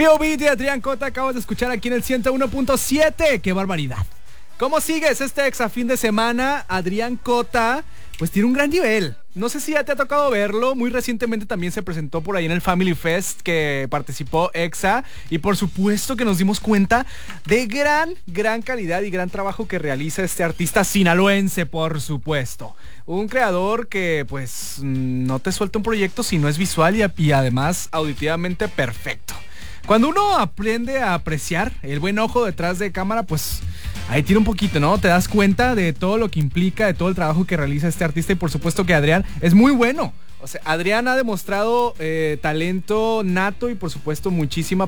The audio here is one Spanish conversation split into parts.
POV de Adrián Cota, acabas de escuchar aquí en el 101.7. ¡Qué barbaridad! ¿Cómo sigues este exa fin de semana? Adrián Cota, pues tiene un gran nivel. No sé si ya te ha tocado verlo. Muy recientemente también se presentó por ahí en el Family Fest que participó EXA. Y por supuesto que nos dimos cuenta de gran calidad y gran trabajo que realiza este artista sinaloense, por supuesto. Un creador que pues no te suelta un proyecto si no es visual y además auditivamente perfecto. Cuando uno aprende a apreciar el buen ojo detrás de cámara, pues ahí tira un poquito, ¿no? Te das cuenta de todo lo que implica, de todo el trabajo que realiza este artista y por supuesto que Adrián es muy bueno. O sea, Adrián ha demostrado talento nato y por supuesto muchísima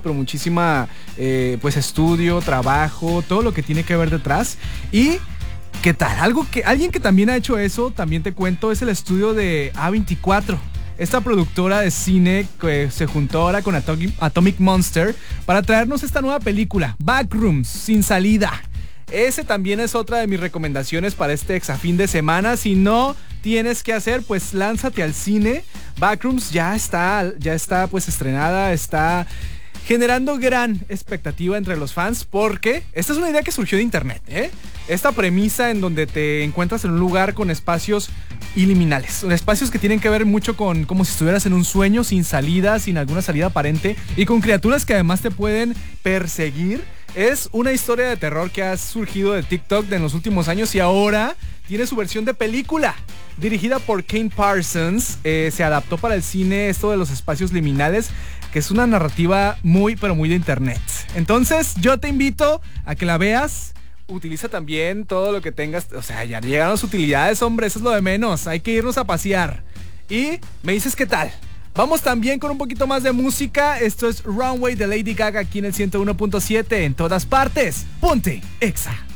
pues estudio, trabajo, todo lo que tiene que ver detrás. Y ¿qué tal? Alguien que también ha hecho eso, también te cuento, es el estudio de A24. Esta productora de cine que se juntó ahora con Atomic Monster para traernos esta nueva película, Backrooms, Sin Salida. Ese también es otra de mis recomendaciones para este exafín de semana. Si no tienes que hacer, pues lánzate al cine. Backrooms ya está pues estrenada, está generando gran expectativa entre los fans porque esta es una idea que surgió de internet, ¿eh? Esta premisa en donde te encuentras en un lugar con espacios iliminales, espacios que tienen que ver mucho con como si estuvieras en un sueño, sin salida, sin alguna salida aparente y con criaturas que además te pueden perseguir. Es una historia de terror que ha surgido de TikTok en los últimos años y ahora tiene su versión de película. Dirigida por Kane Parsons, se adaptó para el cine esto de los espacios liminales, que es una narrativa muy de internet. Entonces yo te invito a que la veas. Utiliza también todo lo que tengas. O sea, ya llegaron las utilidades, hombre, eso es lo de menos. Hay que irnos a pasear. Y me dices qué tal. Vamos también con un poquito más de música. Esto es Runway de Lady Gaga aquí en el 101.7. En todas partes. Ponte Exa.